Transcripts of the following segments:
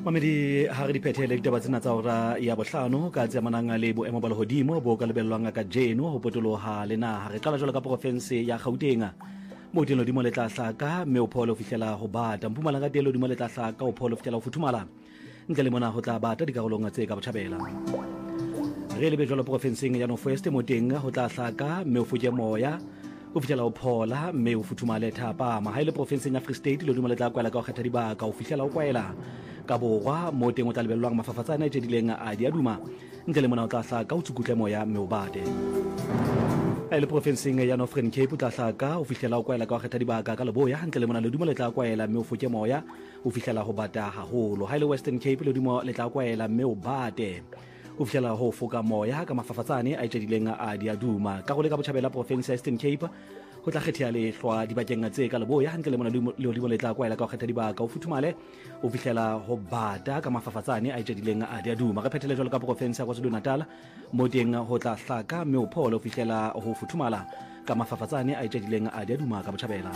Mamedi ha re diphethele ditaba tsena tsa hora ya bohlano ka tse manang le boemo ba lehodimo bo ka lebellwang ka jeno ho potoloha le naha. Re qala jwalo ka province ya Gauteng mo telo di mo le tla hlaka mme o pholo fihlela ho bata Mpumalanga telo di mo le tla hlaka o pholo fihlela ho futhumala ntle le mona ho tla bata dikarolong tse ka botjhabela. Re le bejolo provinceng ya North West mo teng ho tla hlaka mme o fuke moya o fihlela o phola mme o futhumale thapa ma ha ile provinceng ya Free State lo di mo le tla kwela ka ho kgetha dibaka o fihlela o kwaela ka borwa mo teng o tla lebellwang mafafatsana a tjedileng a diaduma ntle le mona o tla hlaka o tsukutle moya mme o bate. A ile provinceng ya Northern Cape o tla hlaka o fihlela o kwaela ka ho kgetha dibaka ka leboya ntle le mona le dumo le tla kwaela mme o fuke moya o fihlela ho bata haholo. Ha ile Western Cape le dumo le tla kwaela mme o bate o fihlela ho foka moya ka mafafatsane a tjedileng a diaduma ka go le ka botjhabela province ya Eastern Cape ho tla kgethea lehlwa dibakeng tse ka leboya ntle le mona le tla kwaela ka ho kgetha dibaka o futhumale o fihlela ho bata ka mafafatsane a tjedileng a diaduma. Re phethele jwalo ka province ya KwaZulu-Natal mo teng ho tla hlaka mme o pholo o fihlela ho futhumala ka mafafatsane a tjedileng a diaduma ka botjhabela.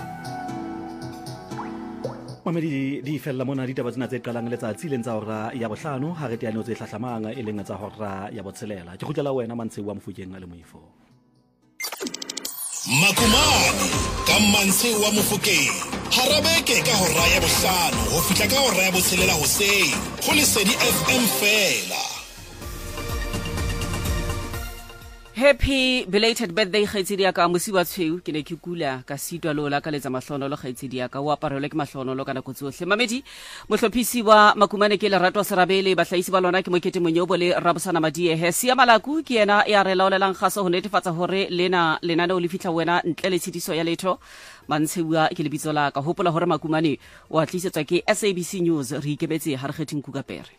Mamedi di fella mona ditaba tsena tse qalang letsatsi le ntsa hora ya bohlano ha re teane o tse hlahlamanga e leng tsa hora ya botshelela. Ke khutlela wena Mantse wa Mofokeng a le moifo Makumane ka Mantse wa Mofokeng harabeke ka hora ya bohlano ho fihla ka hora ya botshelela hoseng go Lesedi FM fela. Happy belated birthday kgaitsedi ya ka mosi wa tshweu ke ne ke kula ka sitwa lola ka letsa mahlonolo kgaitsedi ya ka o aparelwe ke mahlonolo ka nako tsohle. Mamedi mohlophisi wa Makumane ke Lerato Serabele bahlahisi ba lona ke Mokete Monyobo le Rabosana Madiehe Sia Malaku ke yena ya re laolelang kgaso ho netefatsa hore lenane o le fihla wena ntle le tshitiso ya letho. Mantshewa ke lebitso la ka hopola hore Makumane o atlisetswa ke SABC News re ikebetse ha re kgething Kukapere.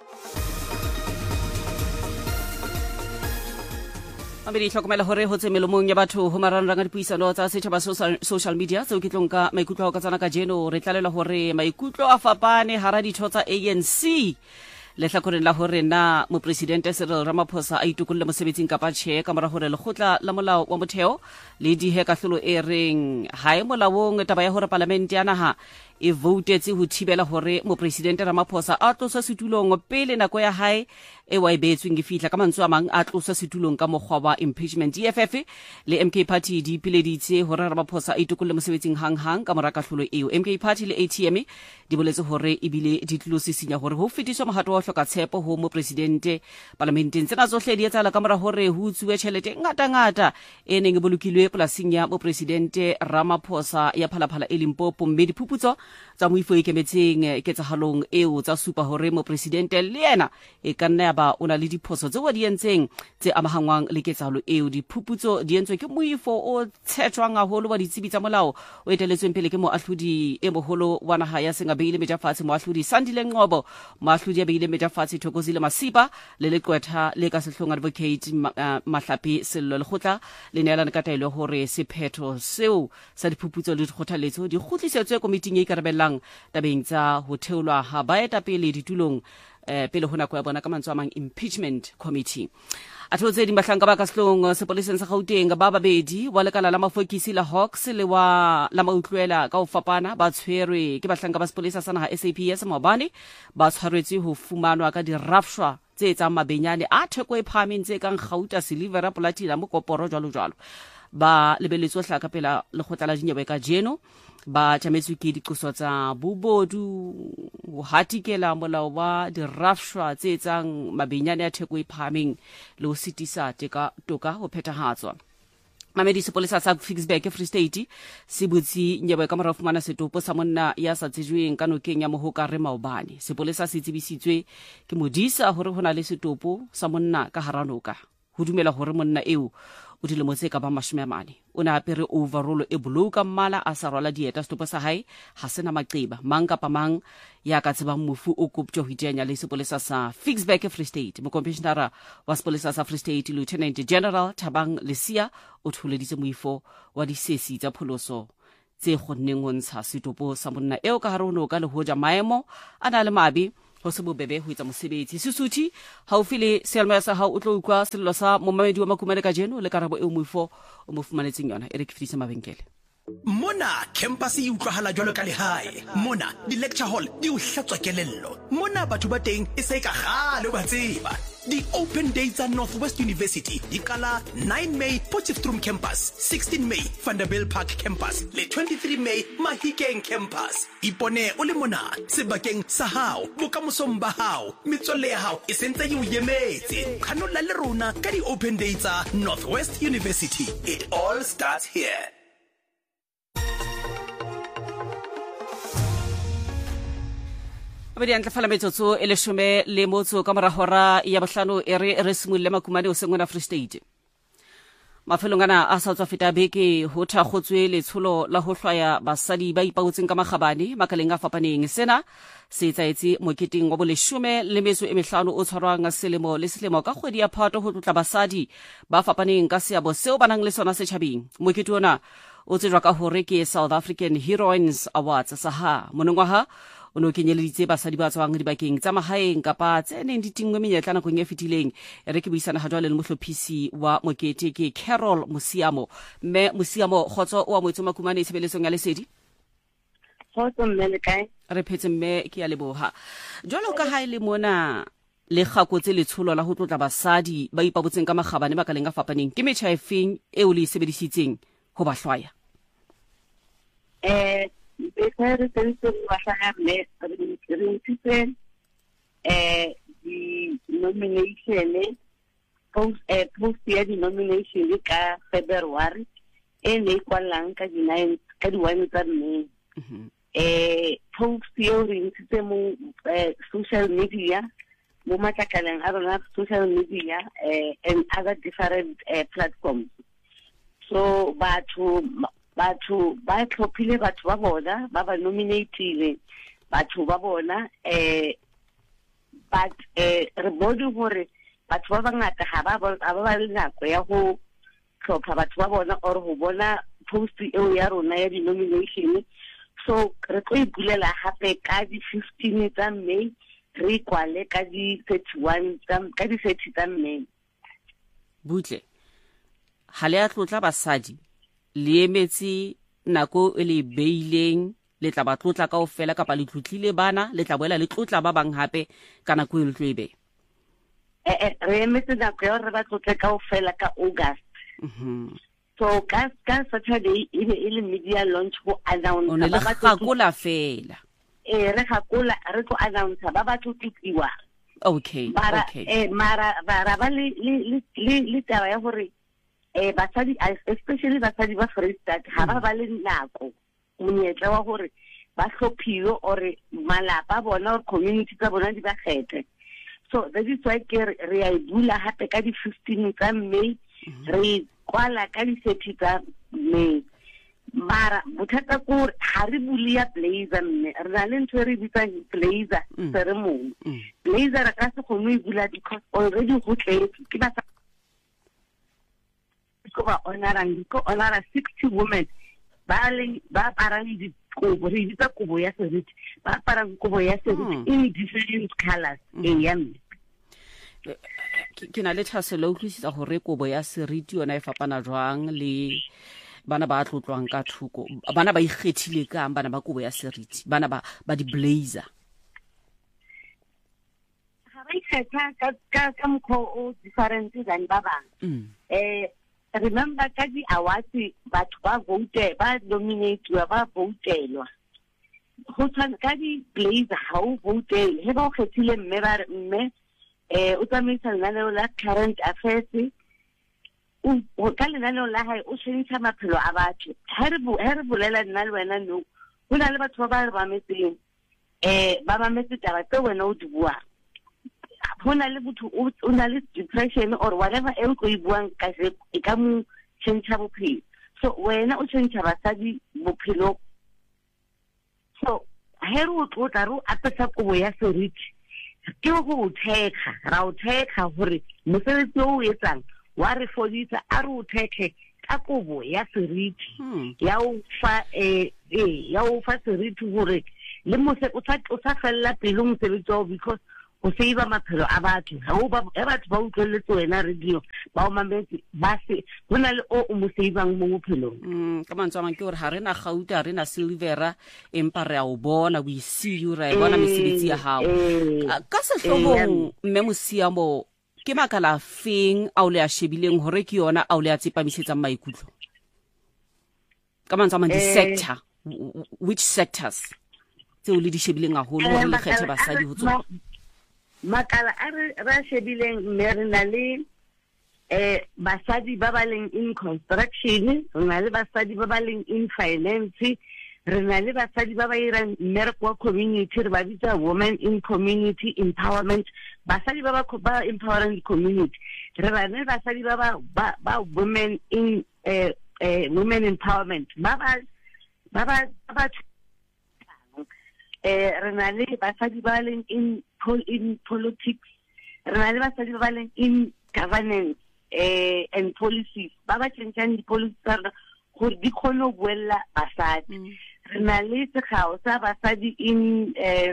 Mamedi hlokomela hore ho tse melomong ya batho ho marangrang a dipuisano tsa setjhaba social media tseo ke tlong ka maikutlo ka tsana ka jeno re tlalela hore maikutlo a fapane hara ditho tsa ANC le hlakoreng la hore na mopresidente Cyril Ramaphosa a itukulle mosebetsing kapa tjhe ka mora hore lekgotla la molao wa motheo le dihe kahlolo e reng ha e molaong taba ya hore parlamente ya naha e votetse ho thibela hore mopresidente Ramaphosa a tloswa setulong pele nako ya hae e wa ibetsweng fihla ka mantswe a mang a tloswa setulong ka mokgwa wa impeachment. EFF le MK Party di pileditse hore Ramaphosa a itukulle mosebetsing hang ka mora kahlolo eo. MK Party le ATM di boletse hore ebile di tlosisinya hore ho fetiswa mohato wa hloka tshepo ho mopresidente parlamenteng tsena tsohle di etsala ka mora hore ho utsuwe tjhelete ngata e neng e bolokilwe polasing ya mopresidente Ramaphosa ya phalaphala e Limpopo mme diphuputso tsa moifo e kemetseng ketsahalong eo tsa supa hore mopresidente le yena e ka nna ba ona le diphoso tse wa di entseng tse amahangwang le ketsahalo eo. Diphuputso di entswe ke moifo o tshetjwang haholo wa ditsebi tsa molao o eteletsweng pele ke moahlodi e moholo wa naha ya Sengabeile Mejafatshe moahlodi Sandile Ngcobo moahlodi ya beile Mejafatshe Thokozile Masipa le leqwetha le ka sehlong advocate Mahlapi Sello lekgotla le neelana ka taelo hore sephetho seo sa diphuputso le dikgothaletso di kgutlisetswe komiting e ikarabellang tabeng tsa ho theolwa ha baetapele ditulong pele ho nako ya bona ka mantswe a mang impeachment committee. A thotse di mahlanka ba ka sehlong sepoleseng sa Gauteng ba babedi wa lekala la mafokisi la Hawks le wa la mautlwela ka ho fapana ba tshwerwe ke bahlanka ba sepolesa sa naha SAPS maobane ba tshwaretswe ho fumanwa ka dirafshwa tse tsa mabenyane a theko e phahameng tse kang Gauta Silver Platinum Koporo jwalo ba lebeletswe hlaka pela lekgotla la dinyewe ka jeno ba tjametswe ke diqoso tsa bobodu ho hatikela molao wa dirafshwa tse tsang mabenyane a theko e phahameng le ho sitisa toka ho phethahatswa. Mamedi sepolesa sa Ficksburg Free State se butsi nyewe ka mora fumana setopo sa monna ya sa tsejweng ka nokeng ya Mohokare maobane. Sepolesa se tsebisitswe ke modisa hore hona le setopo sa monna ka haranoka ho dumela hore monna eo o dilemo tse ka ba 40 o ne apere overall e blue ka mmala a sa rwala dieta setopo sa hae ha sena maqeba mang kapa mang ya ka tsebang mofu o koptjo ho itenya le sepolesa sa Ficksburg Free State. Mokomishenara wa sepolesa sa Free State Lieutenant General Thabang Lesia o tholeditse moifo wa disesi tsa pholoso tse kgonneng ho ntsha setopo sa monna eo ka hare ho noka le hoja maemo ana le mabe ho se bobebe ho etsa mosebetsi. Susuthi haufi le selma sa hao o tlo ukwa sello sa momamedi wa Makumane ka jeno le karabo eo moifo o mo fumanetseng yona e re ke fitisa mabenkele. Mona campus e utlwahala jwalo ka lehae. Mona di lecture hall di o hlatswa kelello. Mona batho ba teng e se ka gale ba tseba. The open days at Northwest University di kala 9 May Potchefstroom campus, 16 May Vanderbilt Park campus, le 23 May Mahikeng campus. Ipone o le mona sebakeng sa hao, bokamosong ba hao, metswalle ya hao e sentse e o yemetse. Khanola le rona ka di open days at Northwest University. It all starts here. Abedi antlafala metsotso e leshome le motso ka morahora ya bohlano re simolle makumane o sengwe na Free State. Mafelong ana a sa tswa feta beke ho thakgotswe letsholo la ho hlwaya basadi ba ipaotseng ka magabane makaleng a fapaneng. Sena se etsaetse moketeng wa boleshome le metso e mehlano o tshwarwang selemo le selemo ka kgwedi ya Phato ho tlotla basadi ba fapaneng ka seabo seo ba nang le sona setjhabeng. Mokete ona o tsejwa ka hore ke South African Heroines Awards saha monongwaha o no kenyeleditse basadi ba tswang dibakeng tsa mahaeng kapa tse neng di tingwe menyetla nakong e fetileng. Re ke buisana ha jwale le mohlophisi wa mokete ke Carol Musiamo. Mme Musiamo khotso o a moitso makumane tshebeletsong ya lesedi. Khotso mme le kae? Re phetse mme ke ya leboha. Jwalo ka ha ile mona le gakotse letsholo la ho tlotla basadi ba ipabotseng ka magabane makaleng a fapaneng ke metjha e feng e o le sebedisitseng ho ba hlwaya? Because the nomination post the nomination ka February and ikwalang ka di 1 tsa May. Post yo re mo social media mo matakalang a rona social media and other different platforms. So batho ba tlhophile batho ba bona ba ba nominated batho ba bona but re bone gore batho ba bangata ga ba le nako ya go tlhopha batho ba bona or go bona post eo ya rona ya di-nomination. So re tlo ipulela gape ka di-15 tsa May re kwale ka di-31 ka di-30 tsa May. Butle ha le a tlotla basadi le emetse nako e le beileng le tla ba tlotla kaofela kapa le tlotlile bana le tla boela le tlotla ba bang hape ka nako e le tloebe? Re emetse nako ya re ba tlotle kaofela ka August. So ka Saturday e le media launch go announce ba ba gakola fela. Re gakola re go announce ba ba tlotliwa. Okay. Mara ba le taba ya gore basadi especially basadi ba Free State ha ba le nako monyetla wa gore ba hlophiwe or malapa bona or community tsa bona di ba kgethe. So that is why re a bula hape ka di 15 tsa May re kwala ka di 30 tsa May. Mara bothata ko ha re bulia blazer mme re na le ntho re bitsa blazer ceremony. Blazer ka se go mo bula because already go tletse ke ba honora 60 women ba parang dikobo re ditsa kobo ya seriti ba parang kobo ya seriti in different colors ke na le thaselo utlwisisa gore kobo ya seriti yona e fapana jwang le bana ba tlotlwang ka thuko bana ba ikgethile kang bana ba kobo ya seriti bana ba di blazer ha ba ikgetha ka mkho o different than ba bang. Remember ka di awards batho ba vote ba nominate ba votelwa go tshwana ka di blazer ha o vote he ba kgethile mme o tsamaisa lenaneo la current affairs o ka lenaneo la hae o shebisa maphelo a batho ha re bolela nna le wena no go na le batho ba ba metseng ba metse taba tse wena o di bua hona le botho o na le depression or whatever e go ibuang ka se e ka mo change bophelo. So wena o change basadi bophelo. So here o tlotla ro apesa kobo ya seriti ke go theka ra o theka hore mosebetsi o etsang wa re fodisa a re o theke ka kobo ya seriti ya o fa seriti hore le mose o sa fella pelo mosebetsi o because o save maphelo a batho ha o ba batho ba utlweletse wena radio ba o mametse ba se bona le o mo savang mo bophelong ka mantswe a mang ke gore ha rena Gauta rena Silvera empa re a o bona we see you re bona mesebetsi ya hao ka sehlobong mme Mosiamo ke makala feng a o le a shebileng hore ke yona a o le a tsepamisetsang maikutlo ka mantswe a mang di sector which sectors tseo le di shebileng haholo hore le kgethe basadi ho tsona makala a re shebileng mme re na le basadi ba ba leng in construction re na le basadi ba ba leng in finance re na le basadi ba ba irang mmereko wa community re ba bitsa women in community empowerment basadi ba ba empowering community re na le basadi ba women in women empowerment ba re na le basadi ba leng in politics re na le basadi ba leng in governance and policies ba tshentshang di-policies tsa gore di kgone go buella basadi re na le sekgao sa basadi in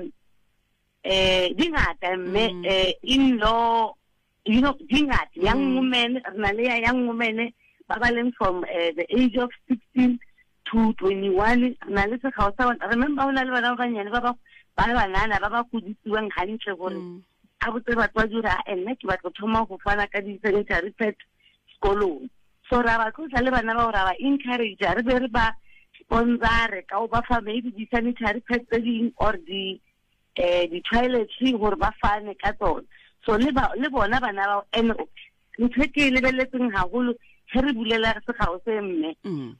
dingata mme in law dingata young women re na le young women ba leng from the age of 16 to 21 na le sekgao sa remember hona le bana ba banyane ba banana ba kudisiwang hantle gore a botse batho ba dira nna ke batho thoma go fana ka di-sanitary pad sekolong so ra ba tlosa le bana ba ra ba encourage re be re ba sponsor ka o ba fa maybe di-sanitary pads tse ding or di-toiletry gore ba fane ka tsone so le bona bana ba and ntho ke lebeletseng haholo he re bulela sekgao se mme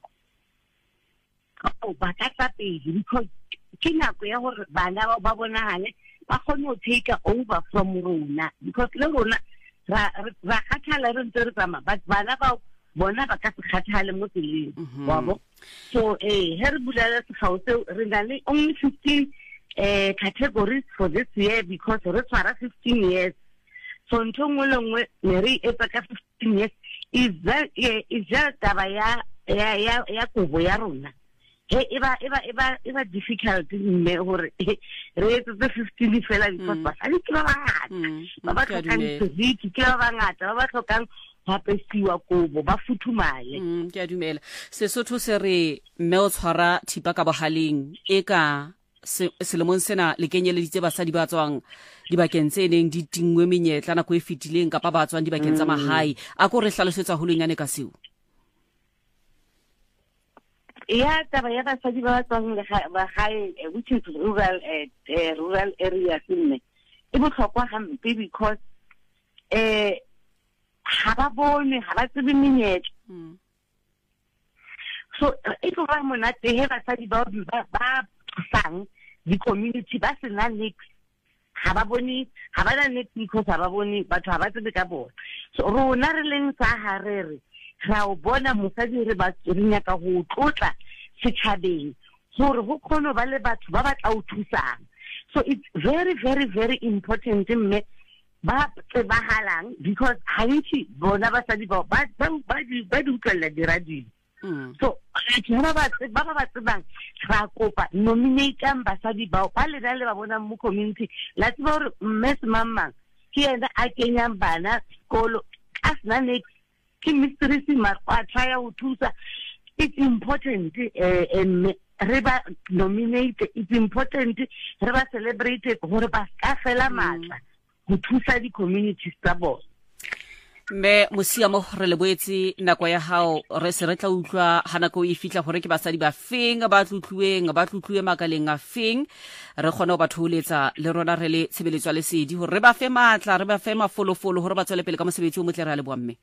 ba ka tsa pele because ke nako ya gore bana ba bonagale ba kgone go take over from rona because le rona ra kgathala re ntse re tsamaya but bana ba bona ba ka se kgathale mo tseleng wa bo so he re bulela sekgao seo re na le only 15 categories for this year because re tshwara 15 years so ntho nngwe le nngwe ne re etsa ka 15 years is just taba ya kobo ya rona eba difficult mme gore re etse 15 fela because basadi ke ba bangata ba tlhokang seriti ke ba bangata ba tlhokang hapesiwa kobo ba futhumale ke a dumela Sesotho se re mme o tshwara thipa ka bohaleng e ka selemong sena le kenyeleditse basadi ba tswang dibakeng tse neng di tingwe menyetla nako e fetileng kapa ba tswang dibakeng tsa mahae a ko re hlalosetsa holonyane ka seo ya taba ya basadi ba tswang mahae which is rural areas mme e botlhokwa hampe because ha ba bone ha ba tsebe menyetla so e tlo ba monate he basadi ba sang di-community ba sena nix ha ba na nix because ha ba bone batho ha ba tsebe ka bona so rona re leng sa harere ra o bona mosadi re ba nyaka go tlotla setšhabeng gore go kgone ba le batho ba ba tla o thusang so it's very very very important mme ba tsebahalang because hantsi bona basadi ba di utlwella di-radio so ba tsebang ra kopa nominatang basadi bao ba lena le ba bonang mo community la tseba gore mme semamang ke ena a kenyang bana sekolo ka sena next ke mistress marwa try ho thusa it's important re ba nominate it's important re ba celebrate gore ba ska fela matla go thusa di communities tsa bona mme Mosiamo re le boetse nako ya hao re se re tla utlwa hana go e fitla gore ke basadi ba feng ba tlutluwe makaleng a feng re kgona go ba tholetsa le rona re le tshebeletswa le sedi gore re ba fe matla re ba fe mafolofolo gore ba tswele pele ka mosebetsi o motle re a le boamme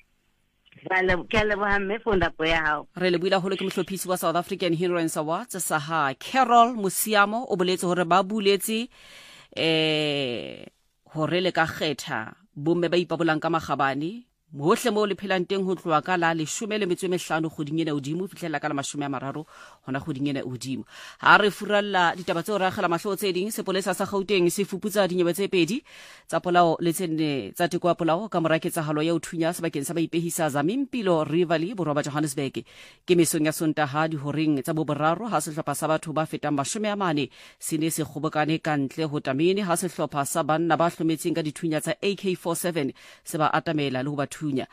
re le buila holo ke mohlophisi wa South African Heroines Awards Saha Carol Mosiamo o boletse gore ba buletse hore le ka kgetha bomme ba ipabolang ka magabane mohle mo le phelang teng ho tloa ka la 15 kgoding ena udimo fihlela ka la 30 hona kgoding ena udimo. Ha re furalla ditaba tse o ragela mahlo tse ding, sepolesa sa Gauteng se fuputsa dinyewe tse pedi tsa polao le tsene tsa tekwa polao ka moraketsahalo ya uthunya sebakeng sa baipehisa Zamimpilo Rivali Boroba Johannesburg. Ke mesong ya Sontaha dihoreng tsa boboraro ha sehlopha sa batho ba fetang 40 se ne se kgobokane kantle ho Tamene ha sehlopha sa banna ba hlometseng ka dithunya tsa AK47 se ba atamela le ho bathunya.